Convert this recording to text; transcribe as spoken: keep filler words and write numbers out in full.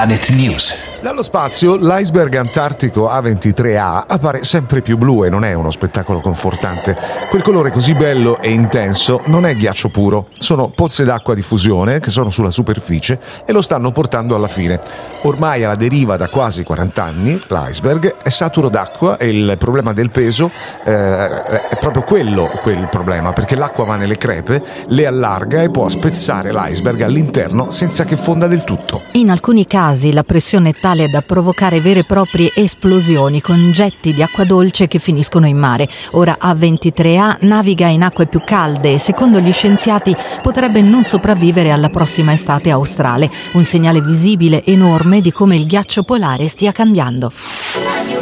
Planet News. Dallo spazio, l'iceberg antartico A ventitré A appare sempre più blu e non è uno spettacolo confortante. Quel colore così bello e intenso non è ghiaccio puro, sono pozze d'acqua di fusione che sono sulla superficie e lo stanno portando alla fine. Ormai alla deriva da quasi quaranta anni, l'iceberg è saturo d'acqua e il problema del peso eh, è proprio quello quel problema, perché l'acqua va nelle crepe, le allarga e può spezzare l'iceberg all'interno senza che fonda del tutto. In alcuni casi la pressione è tale da provocare vere e proprie esplosioni con getti di acqua dolce che finiscono in mare. Ora A ventitré A naviga in acque più calde e secondo gli scienziati potrebbe non sopravvivere alla prossima estate australe, un segnale visibile enorme di come il ghiaccio polare stia cambiando.